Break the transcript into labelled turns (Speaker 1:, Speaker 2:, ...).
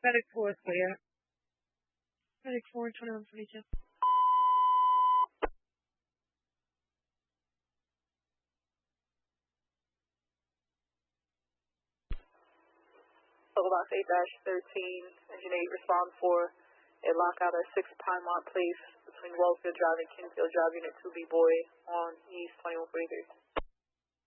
Speaker 1: Medic 4 is clear.
Speaker 2: Medic 4, 2142.
Speaker 3: Box 8-13, Engine 8, respond for a lockout at 6 Pinemont Place between Wellfield Drive and Kingfield Drive, Unit 2B Boy on East 2143.